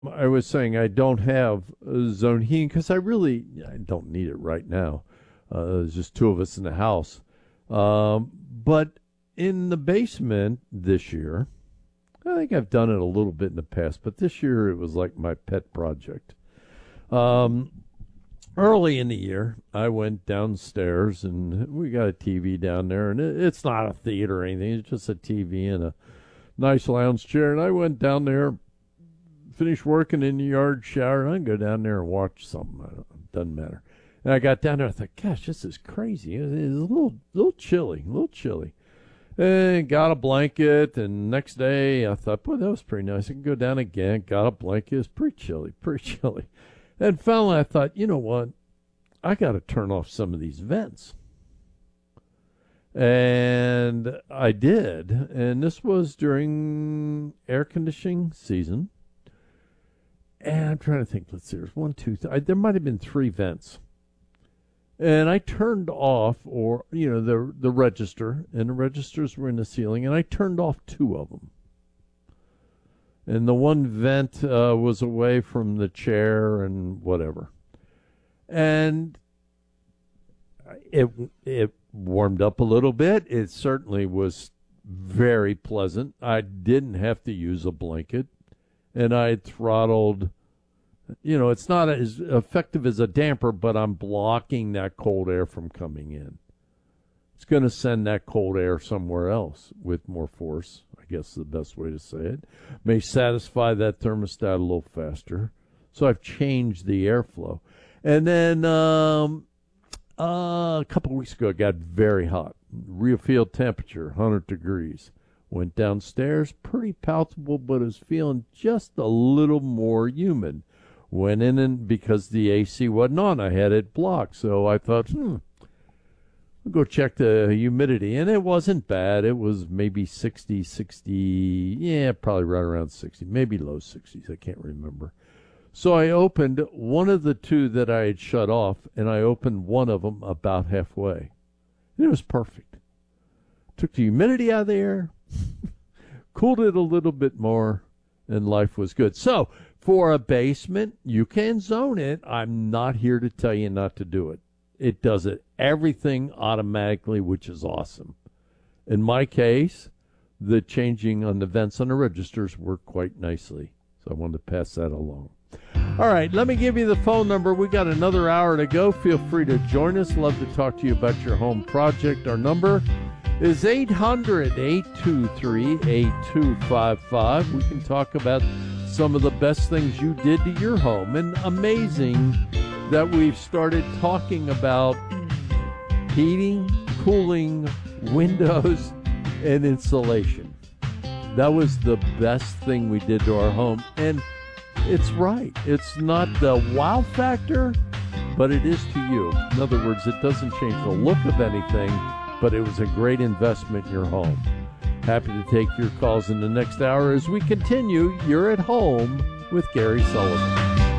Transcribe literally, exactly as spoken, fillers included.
I was saying I don't have uh, zone heating because I really I don't need it right now. Uh, there's just two of us in the house. Um, but in the basement this year, I think I've done it a little bit in the past, but this year it was like my pet project. Um, Early in the year, I went downstairs and we got a T V down there, and it, it's not a theater or anything. It's just a T V and a nice lounge chair. And I went down there, finished working in the yard, shower, and I can go down there and watch something. I don't, it doesn't matter. And I got down there, I thought, gosh, this is crazy. It was a little, little chilly, a little chilly. And got a blanket, and next day I thought, boy, that was pretty nice. I can go down again. Got a blanket. It's pretty chilly, pretty chilly. And finally I thought, you know what? I got to turn off some of these vents. And I did. And this was during air conditioning season. And I'm trying to think, let's see, there's one, two, th- I, there might have been three vents. And I turned off, or, you know, the the register, and the registers were in the ceiling, and I turned off two of them. And the one vent uh, was away from the chair and whatever. And it it warmed up a little bit. It certainly was very pleasant. I didn't have to use a blanket, and I throttled. You know, it's not as effective as a damper, but I'm blocking that cold air from coming in. It's going to send that cold air somewhere else with more force, I guess is the best way to say it. May satisfy that thermostat a little faster. So I've changed the airflow. And then um, uh, a couple of weeks ago, it got very hot. Real field temperature, one hundred degrees. Went downstairs, pretty palatable, but it was feeling just a little more humid. Went in, and because the A C wasn't on, I had it blocked. So I thought, hmm, I'll go check the humidity. And it wasn't bad. It was maybe sixty, sixty, yeah, probably right around sixty, maybe low sixties. I can't remember. So I opened one of the two that I had shut off, and I opened one of them about halfway. And it was perfect. Took the humidity out of the air, cooled it a little bit more, and life was good. So, for a basement, you can zone it. I'm not here to tell you not to do it. It does it everything automatically, which is awesome. In my case, the changing on the vents on the registers work quite nicely. So I wanted to pass that along. All right, let me give you the phone number. We got another hour to go. Feel free to join us. Love to talk to you about your home project. Our number is eight hundred, eight two three, eight two five five. We can talk about some of the best things you did to your home. And amazing that we've started talking about heating, cooling, windows, and insulation. That was the best thing we did to our home. And it's right. It's not the wow factor, but it is to you. In other words, it doesn't change the look of anything, but it was a great investment in your home. Happy to take your calls in the next hour as we continue. You're at Home with Gary Sullivan.